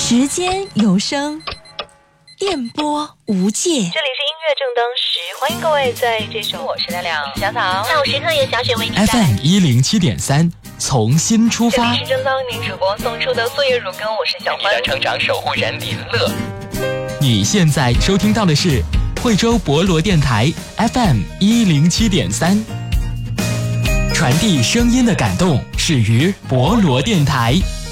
时间有声，电波无界。这里是音乐正当时，欢迎各位在这首我是亮亮小草下午时刻也小雪为你带来 FM107.3，从新出发。 这里是正当您主播送出的岁月如歌，我是小欢。 成长守护人林乐。 你现在收听到的是惠州博罗电台 FM107.3，传递声音的感动始于博罗电台。